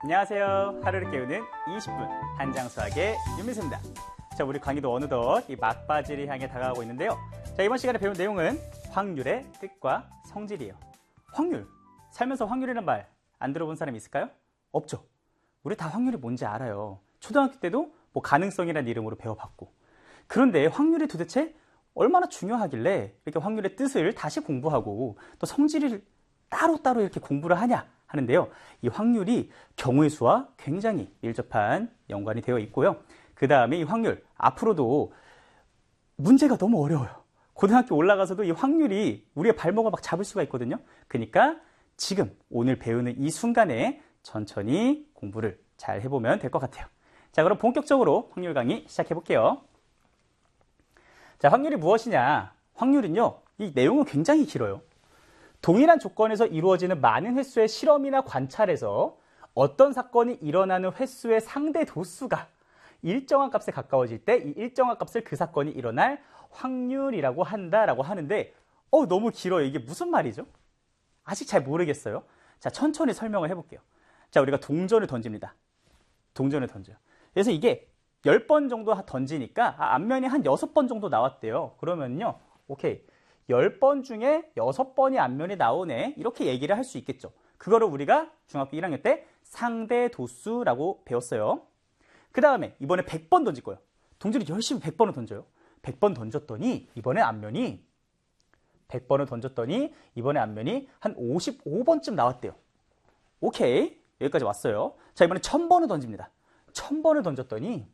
안녕하세요. 하루를 깨우는 20분 한장수학의 윤민수입니다. 자, 우리 강의도 어느덧 이 막바지를 향해 다가가고 있는데요. 자, 이번 시간에 배울 내용은 확률의 뜻과 성질이에요. 확률. 살면서 확률이라는 말 안 들어본 사람 있을까요? 없죠. 우리 다 확률이 뭔지 알아요. 초등학교 때도 뭐 가능성이라는 이름으로 배워봤고. 그런데 확률이 도대체 얼마나 중요하길래 이렇게 확률의 뜻을 다시 공부하고 또 성질을 따로따로 이렇게 공부를 하냐 하는데요. 이 확률이 경우의 수와 굉장히 밀접한 연관이 되어 있고요. 그 다음에 이 확률, 앞으로도 문제가 너무 어려워요. 고등학교 올라가서도 이 확률이 우리의 발목을 막 잡을 수가 있거든요. 그러니까 지금 오늘 배우는 이 순간에 천천히 공부를 잘 해보면 될 것 같아요. 자, 그럼 본격적으로 확률 강의 시작해 볼게요. 자, 확률이 무엇이냐? 확률은요, 이 내용은 굉장히 길어요. 동일한 조건에서 이루어지는 많은 횟수의 실험이나 관찰에서 어떤 사건이 일어나는 횟수의 상대 도수가 일정한 값에 가까워질 때 이 일정한 값을 그 사건이 일어날 확률이라고 한다라고 하는데 너무 길어요. 이게 무슨 말이죠? 아직 잘 모르겠어요. 자, 천천히 설명을 해볼게요. 자, 우리가 동전을 던집니다. 동전을 던져요. 그래서 이게 10번 정도 던지니까 앞면이 한 6번 정도 나왔대요. 그러면요, 오케이. 10번 중에 6번이 앞면이 나오네. 이렇게 얘기를 할 수 있겠죠. 그거를 우리가 중학교 1학년 때 상대 도수라고 배웠어요. 그 다음에 이번에 100번 던질 거예요. 동전을 열심히 100번을 던져요. 100번 던졌더니 이번에 앞면이 100번을 던졌더니 이번에 앞면이 한 55번쯤 나왔대요. 오케이. 여기까지 왔어요. 자, 이번에 1000번을 던집니다. 1000번을 던졌더니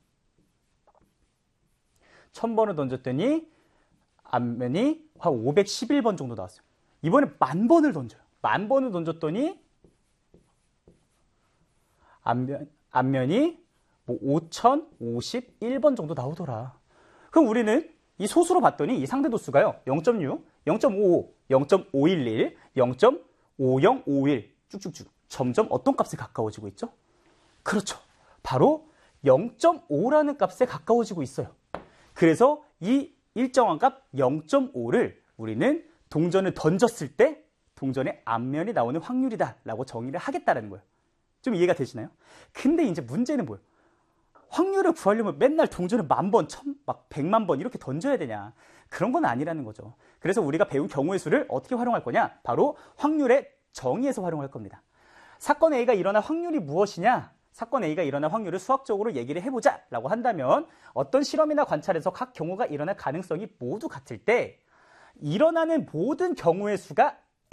앞면이 한 511번 정도 나왔어요. 이번에 10,000번을 던져요. 10,000번을 던졌더니 앞면이 뭐 5,051번 정도 나오더라. 그럼 우리는 이 소수로 봤더니 이 상대 도수가요. 0.6, 0.55, 0.511, 0.5051 쭉쭉쭉 점점 어떤 값에 가까워지고 있죠? 그렇죠. 바로 0.5라는 값에 가까워지고 있어요. 그래서 이 일정한 값 0.5를 우리는 동전을 던졌을 때 동전의 앞면이 나오는 확률이다라고 정의를 하겠다는 거예요. 좀 이해가 되시나요? 근데 이제 문제는 뭐예요? 확률을 구하려면 맨날 동전을 10,000번, 100만 번 이렇게 던져야 되냐? 그런 건 아니라는 거죠. 그래서 우리가 배운 경우의 수를 어떻게 활용할 거냐? 바로 확률의 정의에서 활용할 겁니다. 사건 A가 일어날 확률이 무엇이냐? 사건 A가 일어날 확률을 수학적으로 얘기를 해보자 라고 한다면 어떤 실험이나 관찰에서 각 경우가 일어날 가능성이 모두 같을 때 일어나는 모든 경우의 수가